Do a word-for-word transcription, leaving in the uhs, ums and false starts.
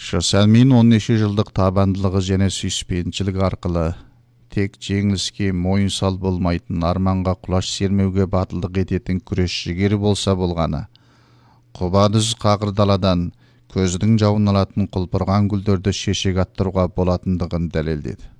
Ошо Сәлмин он неше жылдык табандылыгы жана сүйүспенчилиги аркылы тек жеңилиске моюн сал болмайтын, арманга кулаш сермеуге батылдык этетін күрөш жигери болса болганы, кубадүз кагыр даладан көздүн жабын алатын кулпурган гүлдөрдү шешек аттырууга болатындыгын далилдеди.